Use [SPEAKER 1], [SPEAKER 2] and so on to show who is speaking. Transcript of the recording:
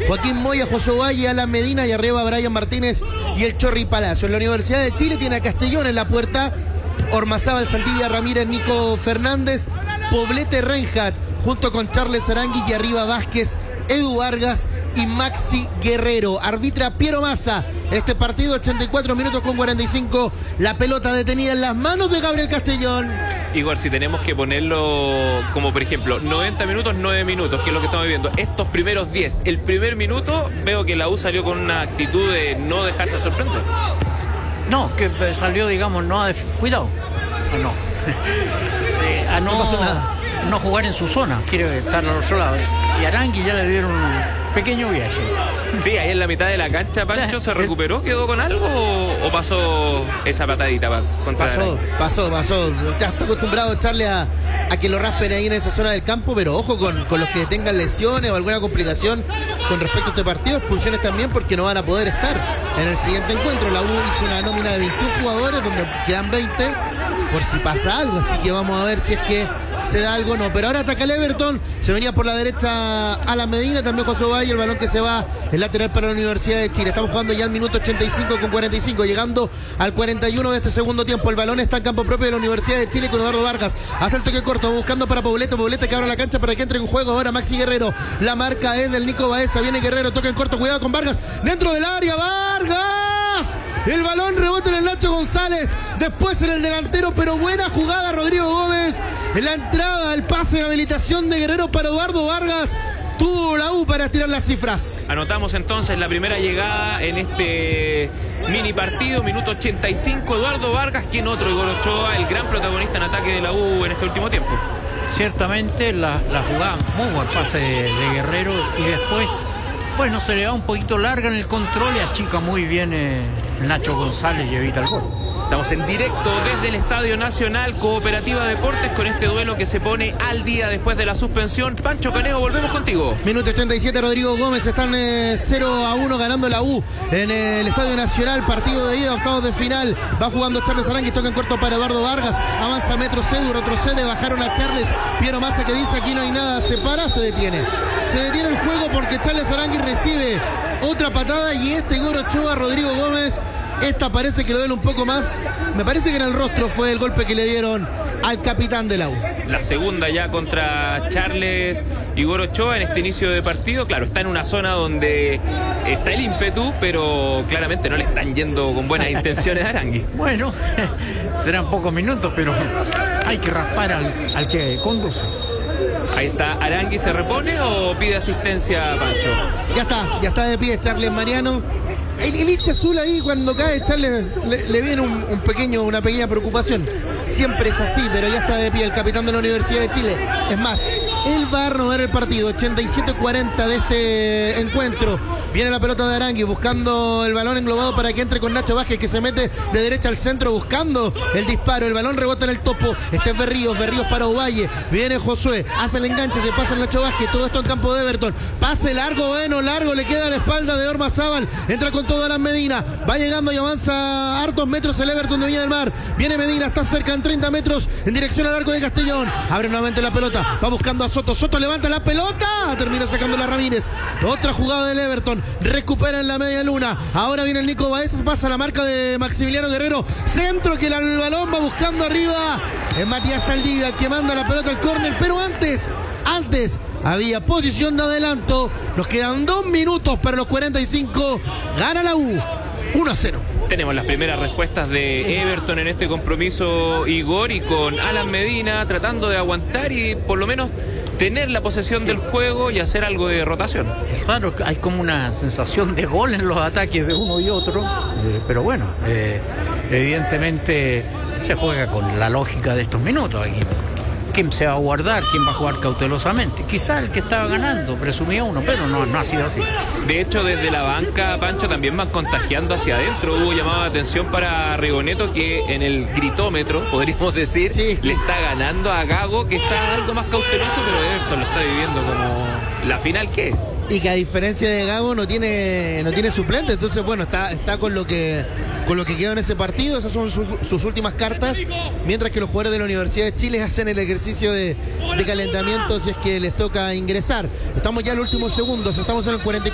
[SPEAKER 1] Joaquín Moya, José Valle, Alan Medina y arriba Brian Martínez y el Chorri Palacio. En la Universidad de Chile tiene a Castellón en la puerta, Ormazábal, Saldivia, Ramírez, Nico Fernández, Poblete, Reinhardt, junto con Charles Arangui y arriba Vázquez, Edu Vargas y Maxi Guerrero. Arbitra Piero Massa. Este partido, 84 minutos con 45. La pelota detenida en las manos de Gabriel Castellón.
[SPEAKER 2] Igor, si tenemos que ponerlo como, por ejemplo, 90 minutos, 9 minutos, que es lo que estamos viendo. Estos primeros 10. El primer minuto veo que la U salió con una actitud de no dejarse sorprender.
[SPEAKER 3] No, que salió, digamos, cuidado. No.
[SPEAKER 1] No pasó nada.
[SPEAKER 3] No jugar en su zona, quiere estar al otro lado. Y Arangui ya le dieron un pequeño viaje.
[SPEAKER 2] Sí, ahí en la mitad de la cancha, Pancho, ¿se recuperó? ¿Quedó con algo o pasó esa patadita?
[SPEAKER 1] Pasó. Ya está acostumbrado a echarle a que lo raspen ahí en esa zona del campo, pero ojo con los que tengan lesiones o alguna complicación con respecto a este partido, expulsiones también, porque no van a poder estar en el siguiente encuentro. La U hizo una nómina de 21 jugadores donde quedan 20 por si pasa algo, así que vamos a ver si es que se da algo o no. Pero ahora ataca el Everton, se venía por la derecha Alan Medina, también José Valle, el balón que se va, el lateral para la Universidad de Chile. Estamos jugando ya al minuto 85 con 45, llegando al 41 de este segundo tiempo. El balón está en campo propio de la Universidad de Chile con Eduardo Vargas, hace el toque corto, buscando para Poblete que abre la cancha para que entre en juego ahora Maxi Guerrero. La marca es del Nico Baeza, viene Guerrero, toca en corto, cuidado con Vargas, dentro del área, Vargas. El balón rebota en el Nacho González, después en el delantero, pero buena jugada Rodrigo Gómez. En la entrada, el pase de habilitación de Guerrero para Eduardo Vargas. Tuvo la U para estirar las cifras.
[SPEAKER 2] Anotamos entonces la primera llegada en este mini partido, minuto 85. Eduardo Vargas, quien otro, Igor Ochoa, el gran protagonista en ataque de la U en este último tiempo. Ciertamente la jugada, muy buen pase de Guerrero, y después, bueno, se le va un poquito larga en el control y achica muy bien Nacho González y evita el gol. Estamos en directo desde el Estadio Nacional Cooperativa Deportes con este duelo que se pone al día después de la suspensión. Pancho Canejo, volvemos contigo.
[SPEAKER 1] Minuto 87, Rodrigo Gómez, están 0-1 ganando la U en el Estadio Nacional, partido de ida, octavos de final. Va jugando Charles Arangui, toca en corto para Eduardo Vargas, avanza metro Cedu, retrocede, bajaron a Charles, Piero Massa que dice aquí no hay nada, se para, se detiene el juego porque Charles Arangui recibe otra patada y Igor Ochoa, Rodrigo Gómez, esta parece que lo duele un poco más. Me parece que en el rostro fue el golpe que le dieron al capitán de la U. La segunda ya contra Charles Igor Ochoa en este inicio de partido. Claro, está en una zona donde está el ímpetu, pero claramente no le están yendo con buenas intenciones a Arangui. Bueno, serán pocos minutos, pero hay que raspar al que conduce. Ahí está, Arangui, ¿se repone o pide asistencia, Pancho? Ya está de pie Charles Mariano. El hincha azul ahí cuando cae Charles le viene una pequeña preocupación. Siempre es así, pero ya está de pie el capitán de la Universidad de Chile. Es más, él va a renovar el partido. 87-40 de este encuentro. Viene la pelota de Arangui buscando el balón englobado para que entre con Nacho Vázquez, que se mete de derecha al centro buscando el disparo. El balón rebota en el topo. Este es Berríos para Ovalle. Viene Josué, hace el enganche, se pasa el Nacho Vázquez. Todo esto en campo de Everton. Pase largo, le queda a la espalda de Ormazábal. Entra con todo Alan Medina. Va llegando y avanza hartos metros el Everton de Viña del Mar. Viene Medina, está cerca en 30 metros en dirección al arco de Castellón. Abre nuevamente la pelota. Va buscando a Soto. Soto levanta la pelota. Termina sacándola a Ramírez. Otra jugada del Everton. Recupera en la media luna. Ahora viene el Nico Baez. Pasa la marca de Maximiliano Guerrero. Centro que el balón va buscando arriba. Es Matías Saldivia el que manda la pelota al córner. Pero antes había posición de adelanto. Nos quedan 2 minutos para los 45. Gana la U 1-0. Tenemos las primeras respuestas de Everton en este compromiso, Igor, y con Alan Medina tratando de aguantar y por lo menos tener la posesión del juego y hacer algo de rotación. Es raro, hay como una sensación de gol en los ataques de uno y otro, pero bueno, evidentemente se juega con la lógica de estos minutos aquí. ¿Quién se va a guardar? ¿Quién va a jugar cautelosamente? Quizá el que estaba ganando, presumía uno, pero no ha sido así. De hecho, desde la banca, Pancho, también van contagiando hacia adentro. Hubo llamado de atención para Rigoneto, que en el gritómetro, podríamos decir, sí, le está ganando a Gago, que está algo más cauteloso, pero Everton lo está viviendo como la final, ¿qué? Y que a diferencia de Gago no tiene suplente, entonces bueno, está con lo que quedó en ese partido. Esas son sus últimas cartas, mientras que los jugadores de la Universidad de Chile hacen el ejercicio de calentamiento si es que les toca ingresar. Estamos ya en los últimos segundos, estamos en el 44.